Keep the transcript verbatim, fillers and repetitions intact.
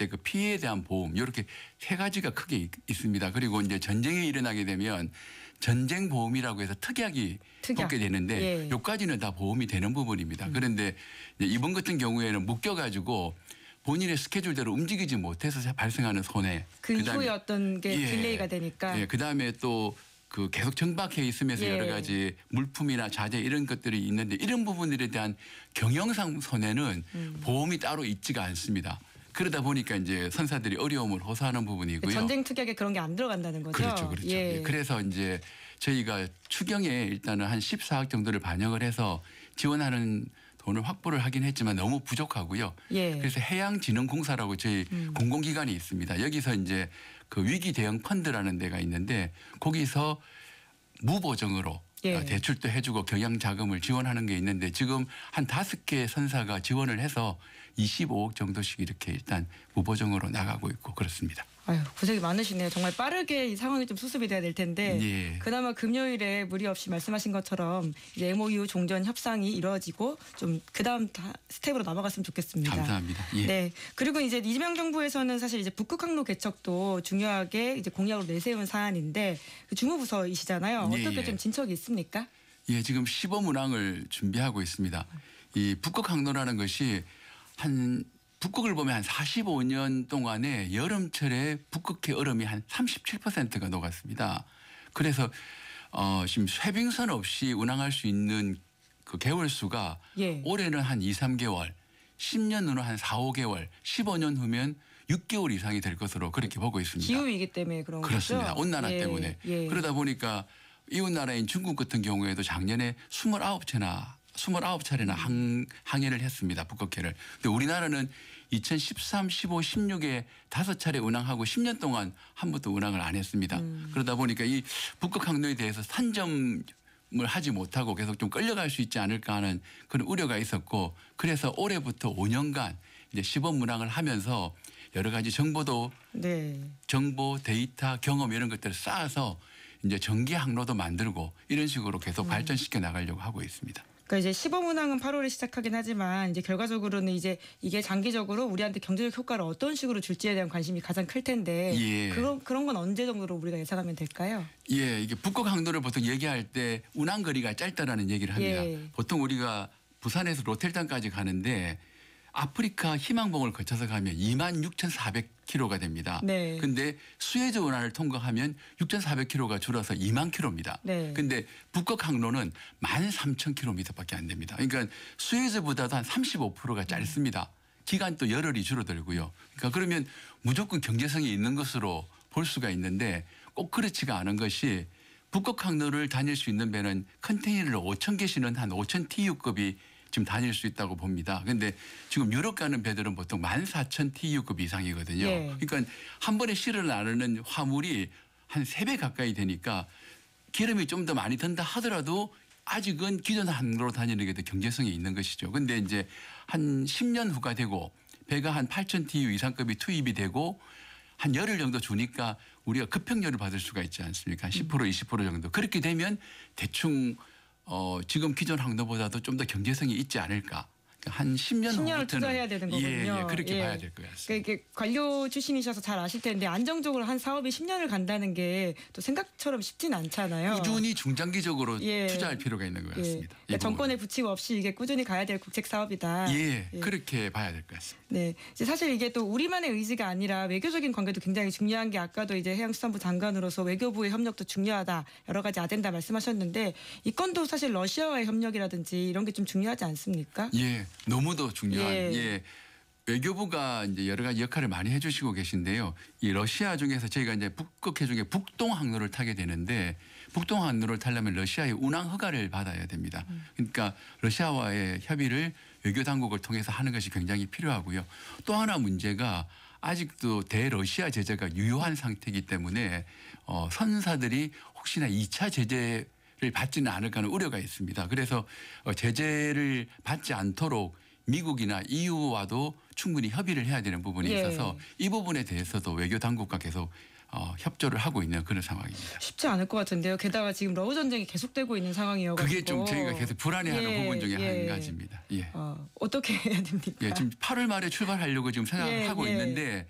때 그 피해에 대한 보험 이렇게 세 가지가 크게 있, 있습니다. 그리고 이제 전쟁이 일어나게 되면 전쟁 보험이라고 해서 특약이 특약. 붙게 되는데 예. 요까지는 다 보험이 되는 부분입니다. 음. 그런데 이제 이번 같은 경우에는 묶여가지고 본인의 스케줄대로 움직이지 못해서 발생하는 손해. 그 그다음에 이후에 어떤 게 예. 딜레이가 되니까. 예. 그다음에 또 그 계속 정박해 있으면서 예. 여러 가지 물품이나 자재 이런 것들이 있는데 이런 부분들에 대한 경영상 손해는 음. 보험이 따로 있지가 않습니다. 그러다 보니까 이제 선사들이 어려움을 호소하는 부분이고요. 전쟁 특약에 그런 게 안 들어간다는 거죠. 그렇죠, 그렇죠. 예. 예. 그래서 이제 저희가 추경에 일단은 한 십사억 정도를 반영을 해서 지원하는 돈을 확보를 하긴 했지만 너무 부족하고요. 예. 그래서 해양진흥공사라고 저희 음. 공공기관이 있습니다. 여기서 이제 그 위기 대응 펀드라는 데가 있는데 거기서 무보정으로 예. 대출도 해주고 경영 자금을 지원하는 게 있는데 지금 한 다섯 개 선사가 지원을 해서 이십오억 정도씩 이렇게 일단 무보정으로 나가고 있고 그렇습니다. 아유, 고생이 많으시네요. 정말 빠르게 이 상황이 좀 수습이 돼야 될 텐데 예. 그나마 금요일에 무리 없이 말씀하신 것처럼 이제 엠오유 종전 협상이 이루어지고 좀 그다음 다 스텝으로 넘어갔으면 좋겠습니다. 감사합니다. 예. 네. 그리고 이제 이재명 정부에서는 사실 이제 북극 항로 개척도 중요하게 이제 공약으로 내세운 사안인데 그 주무부서이시잖아요. 예, 어떻게 예. 좀 진척이 있습니까? 예, 지금 시범 운항을 준비하고 있습니다. 이 북극 항로라는 것이 한 북극을 보면 한 사십오 년 동안에 여름철에 북극해 얼음이 한 삼십칠 퍼센트가 녹았습니다. 그래서 어 지금 쇄빙선 없이 운항할 수 있는 그 개월 수가 예. 올해는 한 이, 삼 개월, 십 년 후는 한 사, 오 개월, 십오 년 후면 육 개월 이상이 될 것으로 그렇게 보고 있습니다. 기후위기 때문에 그런 그렇습니다. 거죠? 온난화 예. 때문에. 예. 그러다 보니까 이웃 나라인 중국 같은 경우에도 작년에 스물아홉 차나 스물아홉 차례나 항, 항해를 했습니다. 북극해를. 근데 우리나라는 이천십삼, 십오, 십육에 다섯 차례 운항하고 십 년 동안 한 번도 운항을 안 했습니다. 음. 그러다 보니까 이 북극 항로에 대해서 선점을 하지 못하고 계속 좀 끌려갈 수 있지 않을까 하는 그런 우려가 있었고 그래서 올해부터 오 년간 이제 시범 운항을 하면서 여러 가지 정보도 네. 정보, 데이터, 경험 이런 것들을 쌓아서 이제 전기 항로도 만들고 이런 식으로 계속 음. 발전시켜 나가려고 하고 있습니다. 그러니까 이제 시범 운항은 팔월에 시작하긴 하지만 이제 결과적으로는 이제 이게 장기적으로 우리한테 경제적 효과를 어떤 식으로 줄지에 대한 관심이 가장 클 텐데 예. 그런 그런 건 언제 정도로 우리가 예상하면 될까요? 예, 이게 북극 항로를 보통 얘기할 때 운항 거리가 짧다라는 얘기를 합니다. 예. 보통 우리가 부산에서 로텔당까지 가는데 아프리카 희망봉을 거쳐서 가면 이만 육천사백 킬로미터가 됩니다. 네. 근데 수에즈 운하를 통과하면 육천사백 킬로미터가 줄어서 이만 킬로미터입니다. 네. 근데 북극 항로는 만 삼천 킬로미터밖에 안 됩니다. 그러니까 수에즈보다도 한 삼십오 퍼센트가 짧습니다. 기간도 열흘이 줄어들고요. 그러니까 그러면 무조건 경제성이 있는 것으로 볼 수가 있는데 꼭 그렇지가 않은 것이 북극 항로를 다닐 수 있는 배는 컨테이너를 오천 개 실은 한 오천 티유급이 지금 다닐 수 있다고 봅니다. 그런데 지금 유럽 가는 배들은 보통 만 사천 티유급 이상이거든요. 예. 그러니까 한 번에 실어 나르는 화물이 한 세 배 가까이 되니까 기름이 좀 더 많이 든다 하더라도 아직은 기존 항로로 다니는 게 더 경제성이 있는 것이죠. 그런데 이제 한 십 년 후가 되고 배가 한 팔천 티유 이상급이 투입이 되고 한 열흘 정도 주니까 우리가 급평료를 받을 수가 있지 않습니까? 한 십 퍼센트, 이십 퍼센트 정도. 그렇게 되면 대충 어, 지금 기존 항로보다도 좀 더 경제성이 있지 않을까. 한 십 년 십 년을 후부터는 투자해야 되는 거군요. 예, 예, 그렇게 예. 봐야 될 것 같습니다. 그러니까 이게 관료 출신이셔서 잘 아실 텐데 안정적으로 한 사업이 십 년을 간다는 게 또 생각처럼 쉽진 않잖아요. 꾸준히 중장기적으로 예. 투자할 필요가 있는 것 예. 같습니다. 그러니까 정권의 부침 없이 이게 꾸준히 가야 될 국책 사업이다. 예, 예. 그렇게 봐야 될 것 같습니다. 네, 이제 사실 이게 또 우리만의 의지가 아니라 외교적인 관계도 굉장히 중요한 게 아까도 이제 해양수산부 장관으로서 외교부의 협력도 중요하다 여러 가지 아젠다 말씀하셨는데 이 건도 사실 러시아와의 협력이라든지 이런 게 좀 중요하지 않습니까? 예, 너무도 중요한 예. 예. 외교부가 이제 여러 가지 역할을 많이 해주시고 계신데요. 이 러시아 중에서 저희가 이제 북극해 중에 북동 항로를 타게 되는데 북동 항로를 타려면 러시아의 운항 허가를 받아야 됩니다. 그러니까 러시아와의 협의를 외교 당국을 통해서 하는 것이 굉장히 필요하고요. 또 하나 문제가 아직도 대러시아 제재가 유효한 상태이기 때문에 어, 선사들이 혹시나 이 차 제재 를 받지는 않을까 하는 우려가 있습니다. 그래서 제재를 받지 않도록 미국이나 이유와도 충분히 협의를 해야 되는 부분이 예. 있어서 이 부분에 대해서도 외교 당국과 계속 어, 협조를 하고 있는 그런 상황입니다. 쉽지 않을 것 같은데요. 게다가 지금 러우 전쟁이 계속되고 있는 상황이어서 그게 좀 저희가 계속 불안해하는 예, 부분 중에 예. 한 가지입니다. 예. 어, 어떻게 해야 됩니까? 예, 지금 팔월 말에 출발하려고 지금 생각하고 예, 예. 있는데